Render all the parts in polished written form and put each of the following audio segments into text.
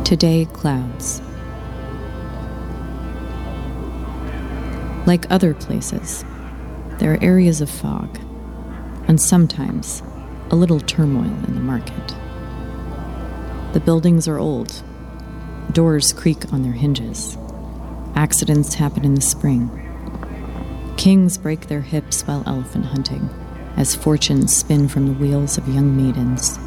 Today, clouds. Like other places, there are areas of fog, and sometimes a little turmoil in the market. The buildings are old. Doors creak on their hinges. Accidents happen in the spring. Kings break their hips while elephant hunting, as fortunes spin from the wheels of young maidens.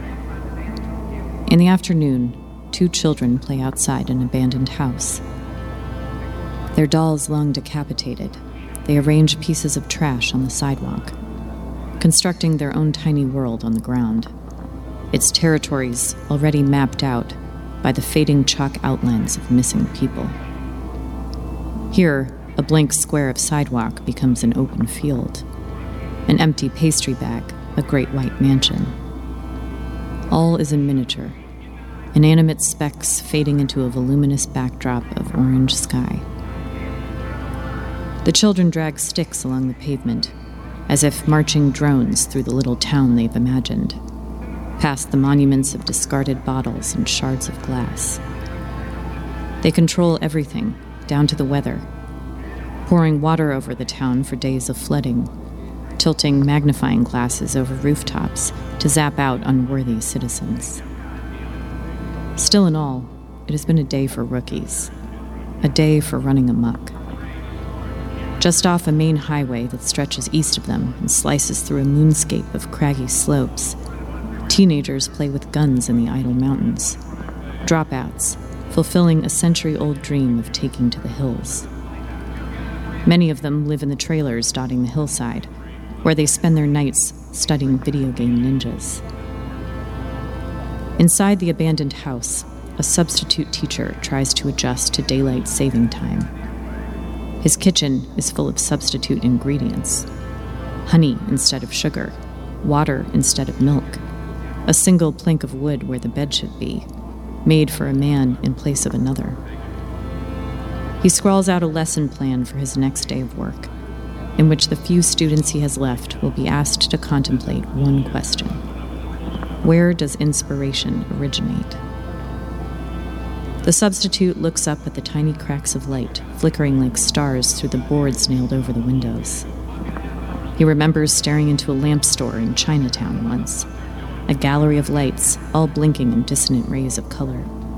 In the afternoon, 2 children play outside an abandoned house. Their dolls long decapitated, they arrange pieces of trash on the sidewalk, constructing their own tiny world on the ground, its territories already mapped out by the fading chalk outlines of missing people. Here, a blank square of sidewalk becomes an open field, an empty pastry bag, a great white mansion. All is in miniature, inanimate specks fading into a voluminous backdrop of orange sky. The children drag sticks along the pavement, as if marching drones through the little town they've imagined, past the monuments of discarded bottles and shards of glass. They control everything, down to the weather, pouring water over the town for days of flooding, tilting magnifying glasses over rooftops to zap out unworthy citizens. Still in all, it has been a day for rookies, a day for running amok. Just off a main highway that stretches east of them and slices through a moonscape of craggy slopes, teenagers play with guns in the idle mountains, dropouts, fulfilling a century-old dream of taking to the hills. Many of them live in the trailers dotting the hillside, where they spend their nights studying video game ninjas. Inside the abandoned house, a substitute teacher tries to adjust to daylight saving time. His kitchen is full of substitute ingredients: honey instead of sugar, water instead of milk, a single plank of wood where the bed should be, made for a man in place of another. He scrawls out a lesson plan for his next day of work, in which the few students he has left will be asked to contemplate one question: where does inspiration originate? The substitute looks up at the tiny cracks of light flickering like stars through the boards nailed over the windows. He remembers staring into a lamp store in Chinatown once, a gallery of lights all blinking in dissonant rays of color.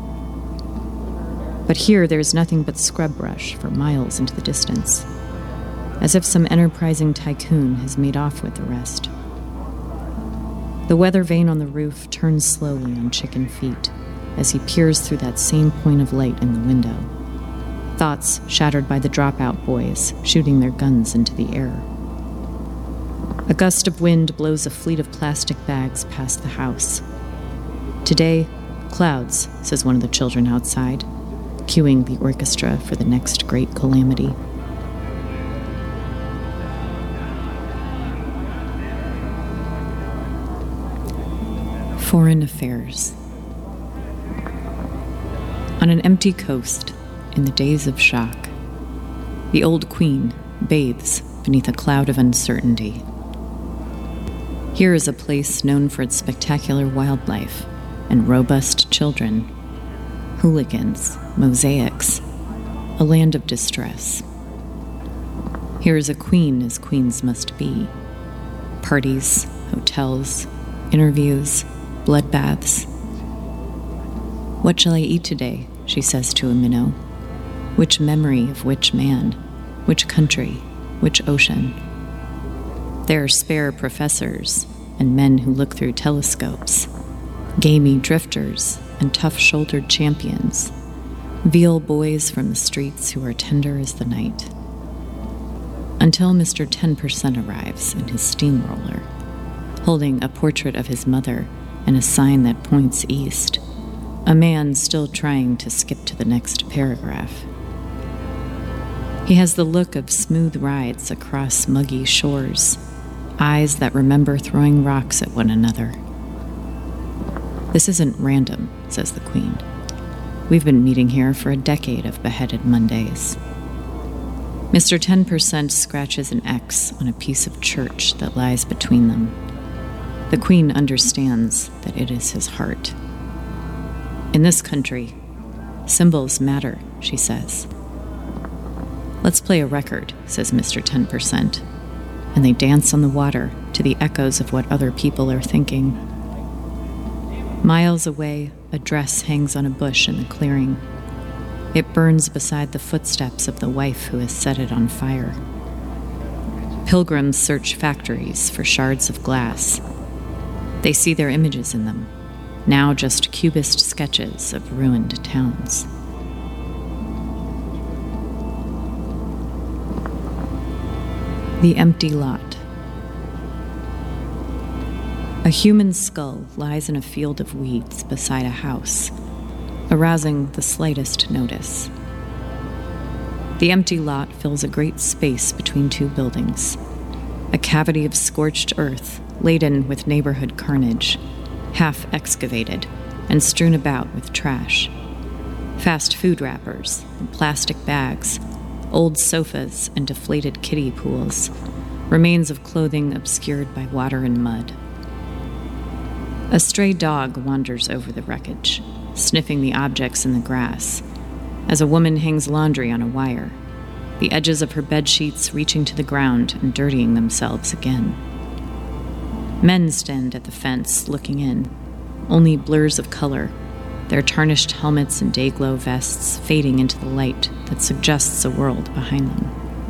But here there is nothing but scrub brush for miles into the distance, as if some enterprising tycoon has made off with the rest. The weather vane on the roof turns slowly on chicken feet as he peers through that same point of light in the window, thoughts shattered by the dropout boys shooting their guns into the air. A gust of wind blows a fleet of plastic bags past the house. Today, clouds, says one of the children outside, cueing the orchestra for the next great calamity. Foreign affairs. On an empty coast, in the days of shock, the old queen bathes beneath a cloud of uncertainty. Here is a place known for its spectacular wildlife and robust children, hooligans, mosaics, a land of distress. Here is a queen as queens must be: parties, hotels, interviews, bloodbaths. "What shall I eat today?" she says to a minnow. Which memory of which man, which country, which ocean? There are spare professors and men who look through telescopes, gamey drifters and tough-shouldered champions, veal boys from the streets who are tender as the night. Until Mr. 10% arrives in his steamroller, holding a portrait of his mother and a sign that points east, a man still trying to skip to the next paragraph. He has the look of smooth rides across muggy shores, eyes that remember throwing rocks at one another. "This isn't random," says the queen. "We've been meeting here for a decade of beheaded Mondays." Mr. 10% scratches an X on a piece of church that lies between them. The queen understands that it is his heart. In this country, symbols matter, she says. Let's play a record, says Mr. 10%, and they dance on the water to the echoes of what other people are thinking. Miles away, a dress hangs on a bush in the clearing. It burns beside the footsteps of the wife who has set it on fire. Pilgrims search factories for shards of glass. They see their images in them, now just cubist sketches of ruined towns. The empty lot. A human skull lies in a field of weeds beside a house, arousing the slightest notice. The empty lot fills a great space between two buildings, a cavity of scorched earth laden with neighborhood carnage, half excavated and strewn about with trash. Fast food wrappers and plastic bags, old sofas and deflated kiddie pools, remains of clothing obscured by water and mud. A stray dog wanders over the wreckage, sniffing the objects in the grass, as a woman hangs laundry on a wire, the edges of her bedsheets reaching to the ground and dirtying themselves again. Men stand at the fence, looking in, only blurs of color, their tarnished helmets and day-glow vests fading into the light that suggests a world behind them.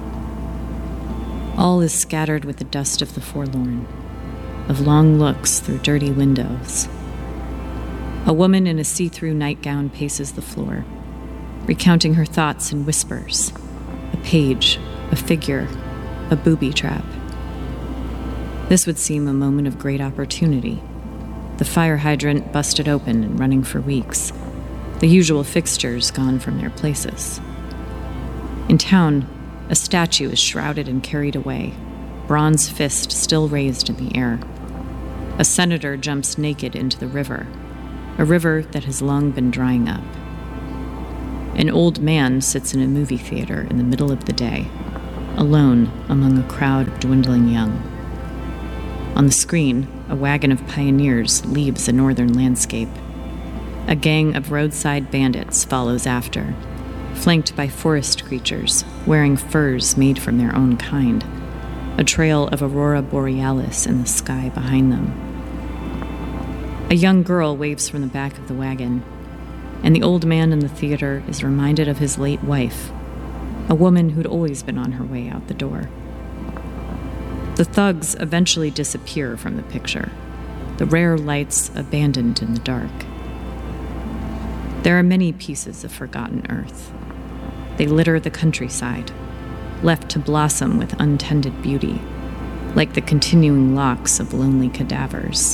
All is scattered with the dust of the forlorn, of long looks through dirty windows. A woman in a see-through nightgown paces the floor, recounting her thoughts in whispers, a page, a figure, a booby trap. This would seem a moment of great opportunity. The fire hydrant busted open and running for weeks, the usual fixtures gone from their places. In town, a statue is shrouded and carried away, bronze fist still raised in the air. A senator jumps naked into the river, a river that has long been drying up. An old man sits in a movie theater in the middle of the day, alone among a crowd of dwindling young. On the screen, a wagon of pioneers leaves a northern landscape. A gang of roadside bandits follows after, flanked by forest creatures wearing furs made from their own kind, a trail of aurora borealis in the sky behind them. A young girl waves from the back of the wagon, and the old man in the theater is reminded of his late wife, a woman who'd always been on her way out the door. The thugs eventually disappear from the picture, the rare lights abandoned in the dark. There are many pieces of forgotten earth. They litter the countryside, left to blossom with untended beauty, like the continuing locks of lonely cadavers.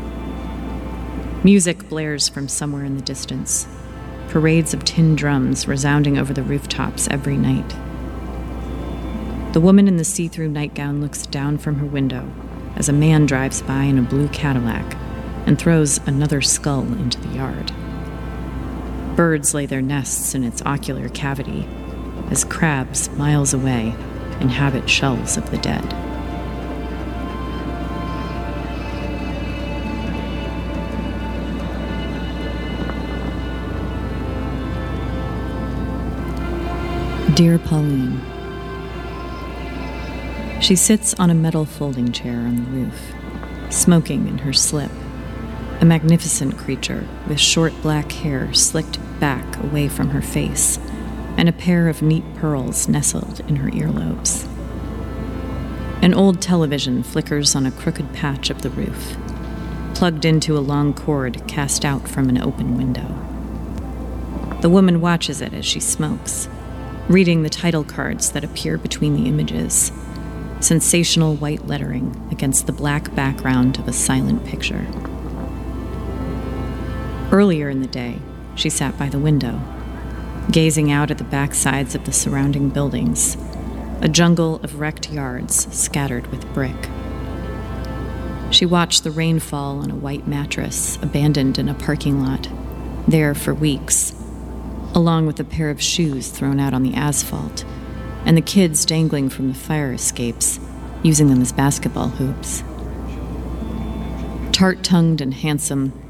Music blares from somewhere in the distance, parades of tin drums resounding over the rooftops every night. The woman in the see-through nightgown looks down from her window as a man drives by in a blue Cadillac and throws another skull into the yard. Birds lay their nests in its ocular cavity as crabs, miles away, inhabit shells of the dead. Dear Pauline. She sits on a metal folding chair on the roof, smoking in her slip, a magnificent creature with short black hair slicked back away from her face and a pair of neat pearls nestled in her earlobes. An old television flickers on a crooked patch of the roof, plugged into a long cord cast out from an open window. The woman watches it as she smokes, reading the title cards that appear between the images, sensational white lettering against the black background of a silent picture. Earlier in the day, she sat by the window, gazing out at the backsides of the surrounding buildings, a jungle of wrecked yards scattered with brick. She watched the rain fall on a white mattress abandoned in a parking lot, there for weeks, along with a pair of shoes thrown out on the asphalt, and the kids dangling from the fire escapes, using them as basketball hoops. Tart-tongued and handsome,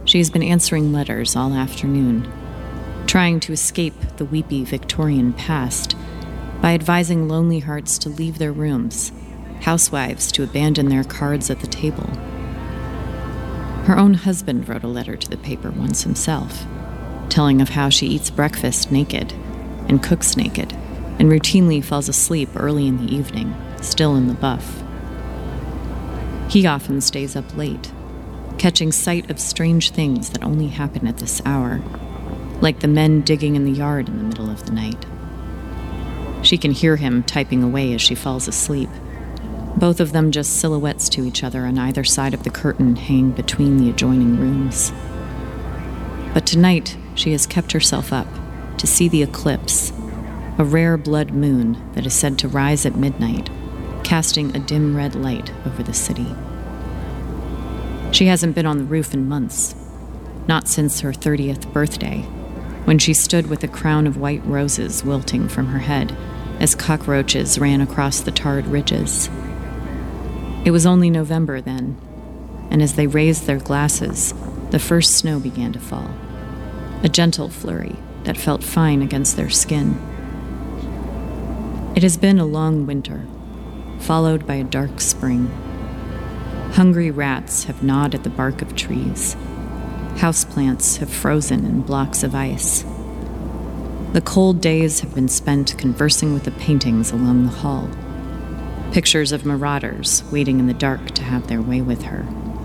She has been answering letters all afternoon, trying to escape the weepy Victorian past by advising lonely hearts to leave their rooms, housewives to abandon their cards at the table. Her own husband wrote a letter to the paper once himself, telling of how she eats breakfast naked and cooks naked and routinely falls asleep early in the evening, still in the buff. He often stays up late, catching sight of strange things that only happen at this hour, like the men digging in the yard in the middle of the night. She can hear him typing away as she falls asleep, both of them just silhouettes to each other on either side of the curtain hanging between the adjoining rooms. But tonight, she has kept herself up to see the eclipse, a rare blood moon that is said to rise at midnight, casting a dim red light over the city. She hasn't been on the roof in months, not since her 30th birthday, when she stood with a crown of white roses wilting from her head as cockroaches ran across the tarred ridges. It was only November then, and as they raised their glasses, the first snow began to fall, a gentle flurry that felt fine against their skin. It has been a long winter, followed by a dark spring. Hungry rats have gnawed at the bark of trees. Houseplants have frozen in blocks of ice. The cold days have been spent conversing with the paintings along the hall, pictures of marauders waiting in the dark to have their way with her.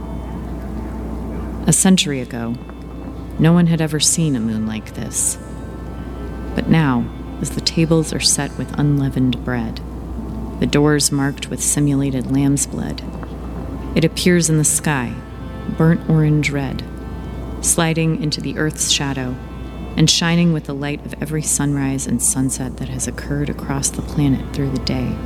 A century ago, no one had ever seen a moon like this. But now, as the tables are set with unleavened bread, the doors marked with simulated lamb's blood, it appears in the sky, burnt orange red, sliding into the earth's shadow and shining with the light of every sunrise and sunset that has occurred across the planet through the day.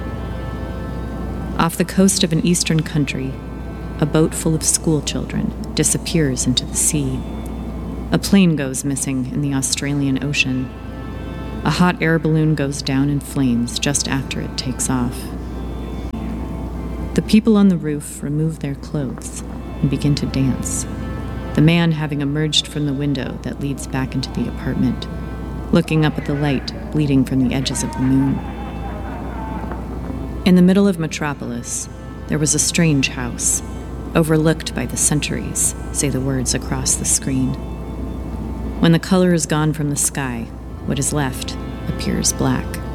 Off the coast of an eastern country, a boat full of school children disappears into the sea. A plane goes missing in the Australian Ocean. A hot air balloon goes down in flames just after it takes off. The people on the roof remove their clothes and begin to dance, the man having emerged from the window that leads back into the apartment, looking up at the light bleeding from the edges of the moon. In the middle of Metropolis, there was a strange house, overlooked by the centuries, say the words across the screen. When the color is gone from the sky, what is left appears black.